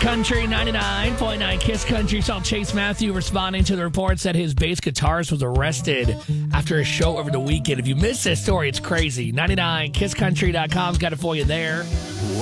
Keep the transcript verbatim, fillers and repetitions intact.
Country ninety-nine point nine Kiss Country. Saw Chase Matthew responding to the reports that his bass guitarist was arrested after a show over the weekend. If you missed this story, it's crazy. ninety-nine kiss country dot com's got it for you there.